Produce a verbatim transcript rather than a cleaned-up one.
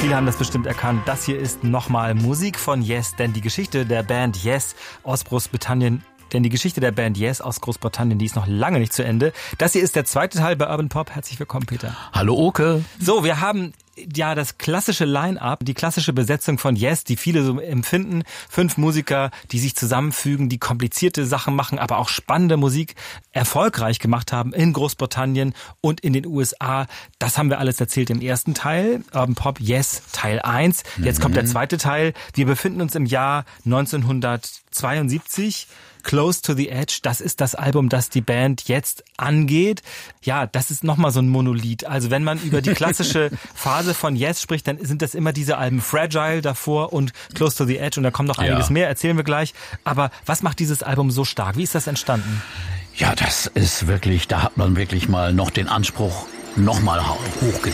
Viele haben das bestimmt erkannt. Das hier ist nochmal Musik von Yes, denn die Geschichte der Band Yes aus Großbritannien Denn die Geschichte der Band Yes aus Großbritannien, die ist noch lange nicht zu Ende. Das hier ist der zweite Teil bei Urban Pop. Herzlich willkommen, Peter. Hallo, Oke. So, wir haben ja das klassische Line-Up, die klassische Besetzung von Yes, die viele so empfinden. Fünf Musiker, die sich zusammenfügen, die komplizierte Sachen machen, aber auch spannende Musik erfolgreich gemacht haben in Großbritannien und in den U S A. Das haben wir alles erzählt im ersten Teil. Urban Pop Yes Teil eins. Jetzt mhm. kommt der zweite Teil. Wir befinden uns im Jahr neunzehnhundertzweiundsiebzig. Close to the Edge, das ist das Album, das die Band jetzt angeht. Ja, das ist nochmal so ein Monolith. Also wenn man über die klassische Phase von Yes spricht, dann sind das immer diese Alben Fragile davor und Close to the Edge und da kommt noch einiges ja. mehr, erzählen wir gleich. Aber was macht dieses Album so stark? Wie ist das entstanden? Ja, das ist wirklich, da hat man wirklich mal noch den Anspruch noch mal hochgesetzt.